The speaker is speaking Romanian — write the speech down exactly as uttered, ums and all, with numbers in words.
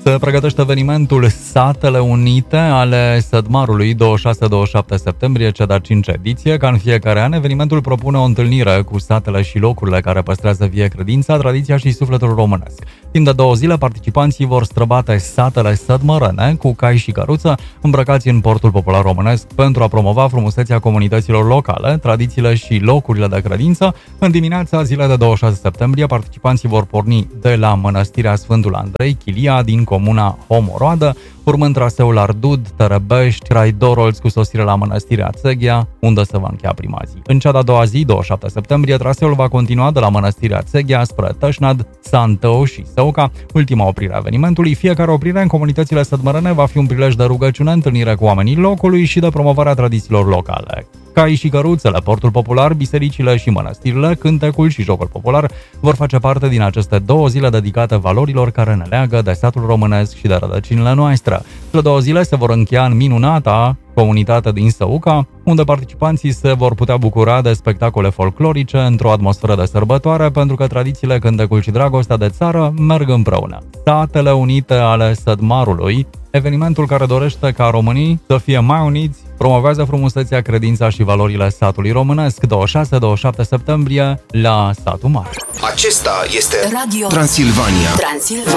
Se pregătește evenimentul Satele Unite ale Sădmarului douăzeci și șase douăzeci și șapte septembrie, cea de-a cincea ediție. Ca în fiecare an, evenimentul propune o întâlnire cu satele și locurile care păstrează vie credința, tradiția și sufletul românesc. Timp de două zile, participanții vor străbate satele sădmărene cu cai și căruță, îmbrăcați în portul popular românesc pentru a promova frumusețea comunităților locale, tradițiile și locurile de credință. În dimineața zilei de douăzeci și șase septembrie, participanții vor porni de la Mănăstirea Sfântul Andrei, Chilia, din comuna Homoroadă, urmând traseul Ardud, Tărăbești, Raidorolț, cu sosire la Mănăstirea Țeghea, unde se va încheia prima zi. În cea de-a doua zi, douăzeci și șapte septembrie, traseul va continua de la Mănăstirea Țeghea spre Tășnad, Santău și Săuca, ultima oprire a evenimentului. Fiecare oprire în comunitățile sădmărene va fi un prilej de rugăciune, întâlnire cu oamenii locului și de promovarea tradițiilor locale. Cai și căruțele, portul popular, bisericile și mănăstirile, cântecul și jocul popular vor face parte din aceste două zile dedicate valorilor care ne leagă de satul românesc și de rădăcinile noastre. Cele două zile se vor încheia în minunata comunitate din Săuca, unde participanții se vor putea bucura de spectacole folclorice într-o atmosferă de sărbătoare, pentru că tradițiile, cântecul și dragostea de țară merg împreună. Satele Unite ale Sădmarului, evenimentul care dorește ca românii să fie mai uniți, promovează frumusețea, credința și valorile satului românesc. douăzeci și șase douăzeci și șapte septembrie la Satul Mare. Acesta este Radio Transilvania. Transilvania.